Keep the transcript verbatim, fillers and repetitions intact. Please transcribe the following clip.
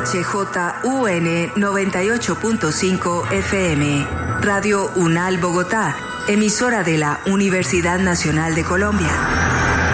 H J U N noventa y ocho punto cinco F M, Radio UNAL Bogotá, emisora de la Universidad Nacional de Colombia.